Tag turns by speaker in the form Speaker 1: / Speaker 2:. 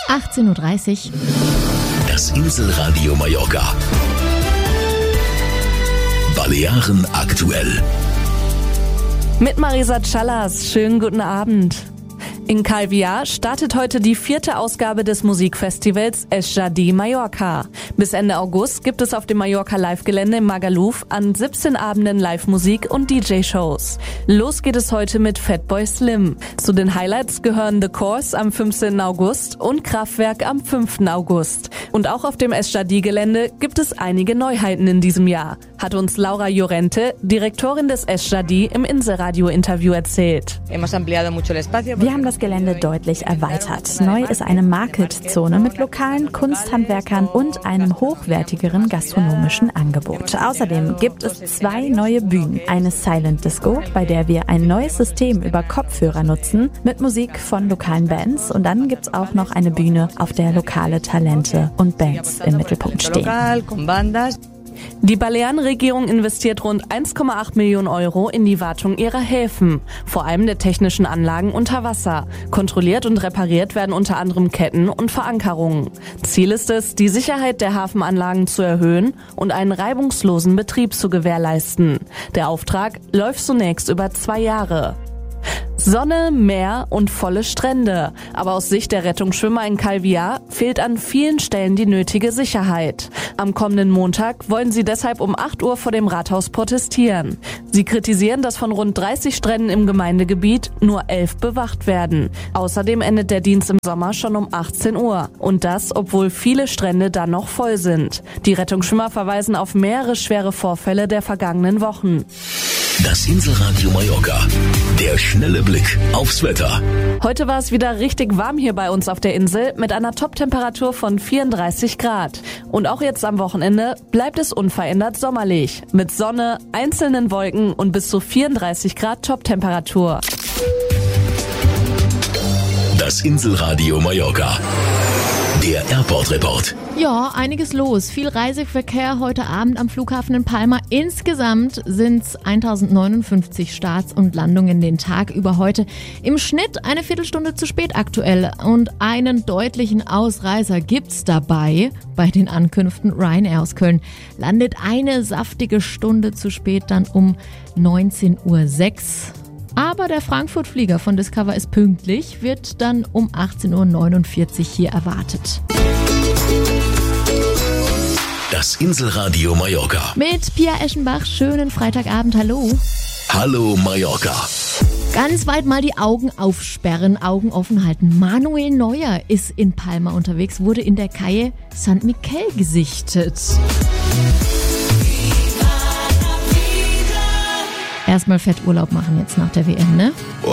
Speaker 1: 18:30 Uhr.
Speaker 2: Das Inselradio Mallorca. Balearen aktuell.
Speaker 3: Mit Marisa Callas. Schönen guten Abend. In Calvià startet heute die 4. Ausgabe des Musikfestivals Es Jadi Mallorca. Bis Ende August gibt es auf dem Mallorca Live-Gelände in Magaluf an 17 Abenden Live-Musik und DJ-Shows. Los geht es heute mit Fatboy Slim. Zu den Highlights gehören The Course am 15. August und Kraftwerk am 5. August. Und auch auf dem Es Jadi-Gelände gibt es einige Neuheiten in diesem Jahr, hat uns Laura Llorente, Direktorin des Es Jadi, im Inselradio-Interview erzählt.
Speaker 4: Wir haben das Gelände deutlich erweitert. Neu ist eine Market-Zone mit lokalen Kunsthandwerkern und einem hochwertigeren gastronomischen Angebot. Außerdem gibt es 2 neue Bühnen. Eine Silent Disco, bei der wir ein neues System über Kopfhörer nutzen, mit Musik von lokalen Bands. Und dann gibt es auch noch eine Bühne, auf der lokale Talente und Bands im Mittelpunkt stehen.
Speaker 3: Die Balearenregierung investiert rund 1,8 Millionen Euro in die Wartung ihrer Häfen, vor allem der technischen Anlagen unter Wasser. Kontrolliert und repariert werden unter anderem Ketten und Verankerungen. Ziel ist es, die Sicherheit der Hafenanlagen zu erhöhen und einen reibungslosen Betrieb zu gewährleisten. Der Auftrag läuft zunächst über 2 Jahre. Sonne, Meer und volle Strände. Aber aus Sicht der Rettungsschwimmer in Calvià fehlt an vielen Stellen die nötige Sicherheit. Am kommenden Montag wollen sie deshalb um 8 Uhr vor dem Rathaus protestieren. Sie kritisieren, dass von rund 30 Stränden im Gemeindegebiet nur 11 bewacht werden. Außerdem endet der Dienst im Sommer schon um 18 Uhr. Und das, obwohl viele Strände dann noch voll sind. Die Rettungsschwimmer verweisen auf mehrere schwere Vorfälle der vergangenen Wochen.
Speaker 2: Das Inselradio Mallorca. Der schnelle Blick aufs Wetter.
Speaker 3: Heute war es wieder richtig warm hier bei uns auf der Insel mit einer Toptemperatur von 34 Grad. Und auch jetzt am Wochenende bleibt es unverändert sommerlich. Mit Sonne, einzelnen Wolken und bis zu 34 Grad Toptemperatur.
Speaker 2: Das Inselradio Mallorca. Der Airport Report.
Speaker 1: Ja, einiges los. Viel Reiseverkehr heute Abend am Flughafen in Palma. Insgesamt sind es 1059 Starts und Landungen den Tag über heute. Im Schnitt eine Viertelstunde zu spät aktuell. Und einen deutlichen Ausreißer gibt's dabei. Bei den Ankünften Ryanair aus Köln landet eine saftige Stunde zu spät, dann um 19:06 Uhr. Aber der Frankfurt-Flieger von Discover ist pünktlich, wird dann um 18:49 Uhr hier erwartet.
Speaker 2: Das Inselradio Mallorca.
Speaker 1: Mit Pia Eschenbach, schönen Freitagabend, hallo.
Speaker 2: Hallo Mallorca.
Speaker 1: Ganz weit mal die Augen aufsperren, Augen offen halten. Manuel Neuer ist in Palma unterwegs, wurde in der Calle San Miquel gesichtet. Erstmal fett Urlaub machen jetzt nach der WM, ne?